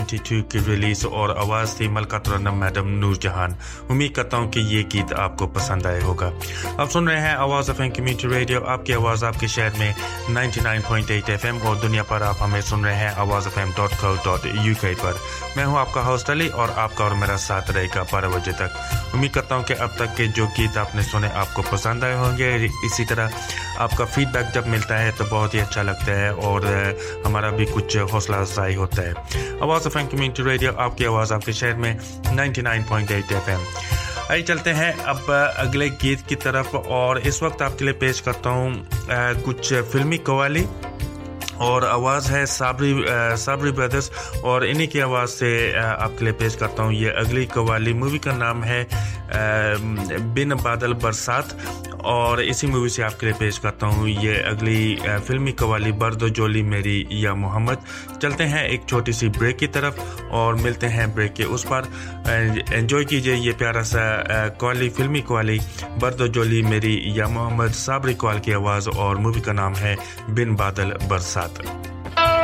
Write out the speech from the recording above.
1992 की रिलीज और आवाज़ थी मलका तरन्नुम मैडम नूर जहान। उम्मीद करता हूँ कि ये गीत आपको पसंद आया होगा। आप सुन रहे हैं आवाज़ एफएम कम्युनिटी रेडियो, आपकी आवाज़ आपके शहर में 99.8 एफएम और दुनिया पर आप हमें सुन रहे हैं awazfm.co.uk पर। मैं हूँ आपका होस्ट अली और आपका और मेरा साथ रहेगा 12 बजे तक। उम्मीद करता हूँ कि अब तक के जो गीत आपने सुने आपको पसंद आए होंगे। इसी तरह आपका फीडबैक जब मिलता है तो बहुत ही अच्छा लगता है और हमारा भी कुछ हौसला अफजाई होता है। आवाज़ एफएम कम्युनिटी रेडियो, आपकी आवाज़ आपके शहर में 99.8 एफएम। आइए चलते हैं अब अगले गीत की तरफ और इस वक्त आपके लिए पेश करता हूँ कुछ फिल्मी कव्वाली और आवाज़ है साबरी ब्रदर्स और इन्हीं की आवाज़ से आपके लिए पेश करता हूँ ये अगली कव्वाली। मूवी का नाम है बिन बादल बरसात और इसी मूवी से आपके लिए पेश करता हूँ ये अगली फिल्मी कव्वाली बर्दो जोली मेरी या मोहम्मद। चलते हैं एक छोटी सी ब्रेक की तरफ और मिलते हैं ब्रेक के उस पर। एंजॉय कीजिए ये प्यारा सा कव्वाली, फिल्मी कव्वाली बर्दो जोली मेरी या मोहम्मद, साबरी कव्वाल की आवाज़ और मूवी का नाम है बिन बादल बरसात।